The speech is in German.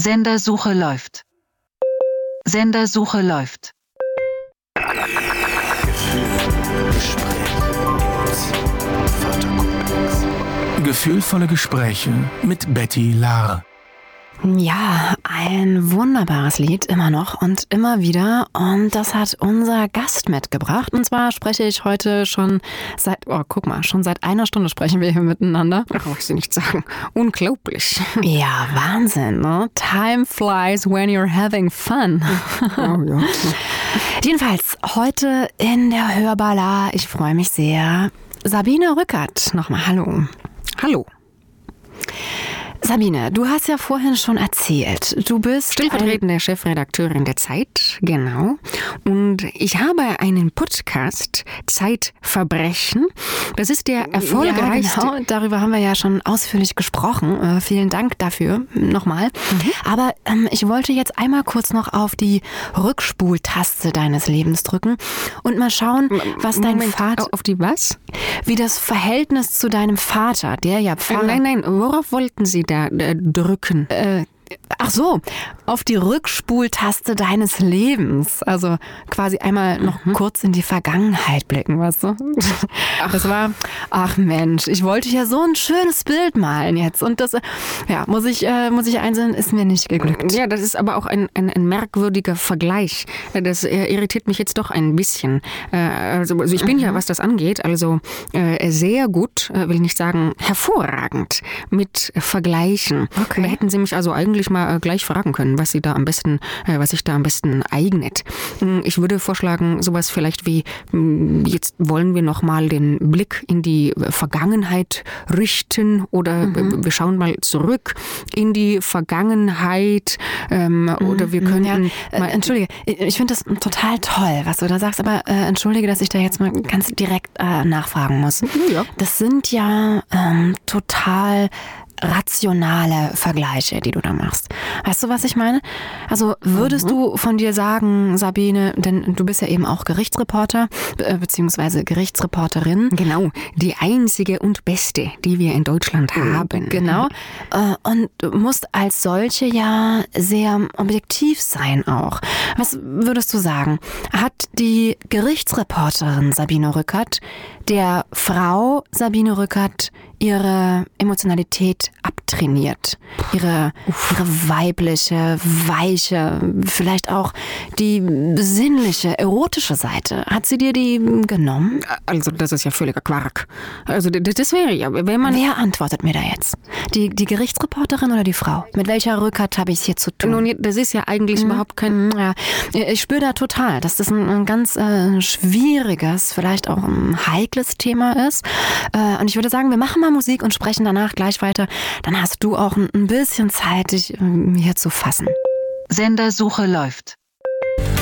Sendersuche läuft. Sendersuche läuft. Gefühlvolle Gespräche mit Betty Lahr. Ja, ein wunderbares Lied, immer noch und immer wieder. Und das hat unser Gast mitgebracht. Und zwar spreche ich heute schon seit einer Stunde sprechen wir hier miteinander. Ach, muss ich nicht sagen. Unglaublich. Ja, Wahnsinn, ne? Time flies when you're having fun. Oh, ja. Jedenfalls heute in der Hörbar. Ich freue mich sehr. Sabine Rückert, nochmal hallo. Hallo. Sabine, du hast ja vorhin schon erzählt, du bist stellvertretende Chefredakteurin der Zeit, genau. Und ich habe einen Podcast, Zeitverbrechen. Das ist der erfolgreichste. Ja, genau. Darüber haben wir ja schon ausführlich gesprochen. Vielen Dank dafür nochmal. Aber ich wollte jetzt einmal kurz noch auf die Rückspultaste deines Lebens drücken und mal schauen, was dein Vater... Auf die was? Wie das Verhältnis zu deinem Vater, der ja Pfarrer... Nein, worauf wollten Sie da drücken? Ach so, auf die Rückspultaste deines Lebens. Also quasi einmal noch kurz in die Vergangenheit blicken, weißt du? Ach Mensch, ich wollte ja so ein schönes Bild malen jetzt. Und das, ja, muss ich einsehen, ist mir nicht geglückt. Ja, das ist aber auch ein merkwürdiger Vergleich. Das irritiert mich jetzt doch ein bisschen. Also ich bin ja, was das angeht, sehr gut, will nicht sagen hervorragend mit Vergleichen. Okay. Da hätten Sie mich also eigentlich mal gleich fragen können, was sich da am besten eignet. Ich würde vorschlagen, sowas vielleicht wie, jetzt wollen wir nochmal den Blick in die Vergangenheit richten oder wir schauen mal zurück in die Vergangenheit oder wir können... Ja, entschuldige, ich finde das total toll, was du da sagst, aber entschuldige, dass ich da jetzt mal ganz direkt nachfragen muss. Ja. Das sind ja total rationale Vergleiche, die du da machst. Weißt du, was ich meine? Also würdest du von dir sagen, Sabine, denn du bist ja eben auch Gerichtsreporter, beziehungsweise Gerichtsreporterin. Genau, die einzige und beste, die wir in Deutschland haben. Genau. Und du musst als solche ja sehr objektiv sein auch. Was würdest du sagen? Hat die Gerichtsreporterin Sabine Rückert der Frau Sabine Rückert ihre Emotionalität abtrainiert? Ihre weibliche, weiche, vielleicht auch die sinnliche, erotische Seite. Hat sie dir die genommen? Also das ist ja völliger Quark. Also das wäre ja, wenn man... Wer antwortet mir da jetzt? Die Gerichtsreporterin oder die Frau? Mit welcher Rückert habe ich es hier zu tun? Nun, das ist ja eigentlich überhaupt kein... Ja, ich spüre da total, dass das ein ganz schwieriges, vielleicht auch ein heikles Thema ist. Und ich würde sagen, wir machen mal Musik und sprechen danach gleich weiter. Dann hast du auch ein bisschen Zeit, dich hier zu fassen. Sendersuche läuft.